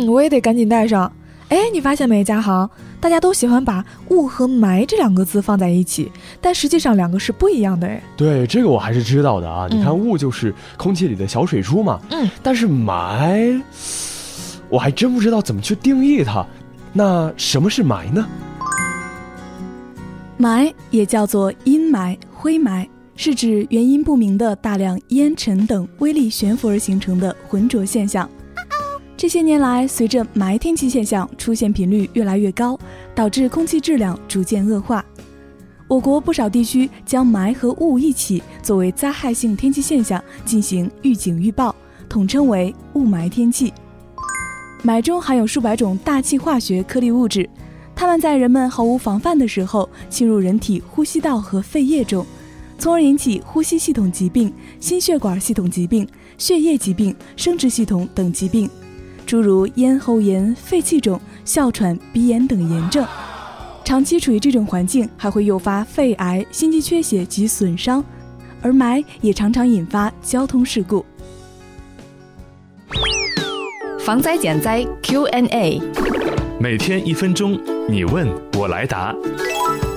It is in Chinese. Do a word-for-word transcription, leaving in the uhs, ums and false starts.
嗯，我也得赶紧带上。哎，你发现没，嘉航，大家都喜欢把雾和霾这两个字放在一起，但实际上两个是不一样的。哎， 对，这个我还是知道的啊。 嗯、 你看雾就是空气里的小水珠嘛， 嗯， 但是霾，我还真不知道怎么去定义它。那什么是霾呢？ 霾也叫做阴霾、灰霾，是指原因不明的大量烟尘等微粒悬浮而形成的浑浊现象。这些年来，随着霾天气现象出现频率越来越高，导致空气质量逐渐恶化。我国不少地区将霾和雾一起作为灾害性天气现象进行预警预报，统称为雾霾天气。霾中含有数百种大气化学颗粒物质，它们在人们毫无防范的时候侵入人体呼吸道和肺液中，从而引起呼吸系统疾病、心血管系统疾病、血液疾病、生殖系统等疾病，诸如咽喉炎、肺气肿、哮喘、鼻炎等炎症。长期处于这种环境，还会诱发肺癌、心肌缺血及损伤，而霾也常常引发交通事故。 防灾减灾 Q and A， 每天一分钟，你问我来答。